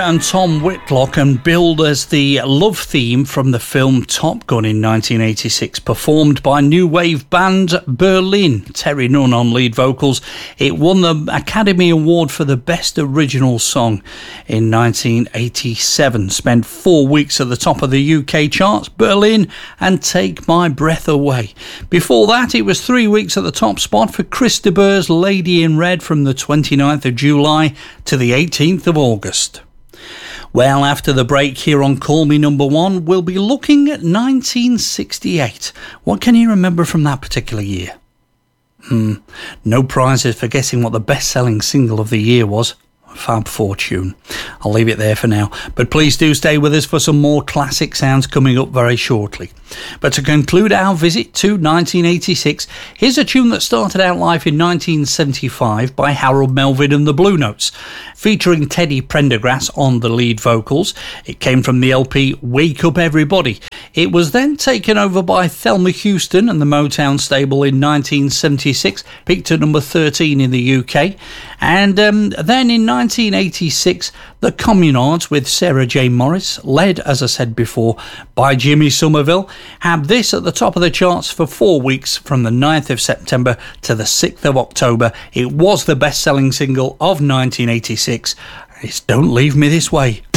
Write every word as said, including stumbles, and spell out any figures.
and Tom Whitlock, and billed as the love theme from the film Top Gun in nineteen eighty-six, performed by new wave band Berlin. Terry Nunn on lead vocals. It won the Academy Award for the Best Original Song in nineteen eighty-seven. Spent four weeks at the top of the U K charts, Berlin and Take My Breath Away. Before that, it was three weeks at the top spot for Chris de Burgh's Lady in Red from the twenty-ninth of July to the eighteenth of August. Well, after the break here on Call Me Number One, we'll be looking at nineteen sixty-eight. What can you remember from that particular year? Hmm, no prizes for guessing what the best-selling single of the year was. Fab Fortune. I'll leave it there for now, but please do stay with us for some more classic sounds coming up very shortly. But to conclude our visit to nineteen eighty-six, here's a tune that started out life in nineteen seventy-five by Harold Melvin and the Blue Notes, featuring Teddy Prendergrass on the lead vocals. It came from the L P Wake Up Everybody. It was then taken over by Thelma Houston and the Motown stable in nineteen seventy-six, peaked at number thirteen in the U K, and um, then in nineteen eighty-six, the Communards with Sarah J. Morris, led, as I said before, by Jimmy Somerville, had this at the top of the charts for four weeks from the ninth of September to the sixth of October. It was the best-selling single of nineteen eighty-six. It's Don't Leave Me This Way.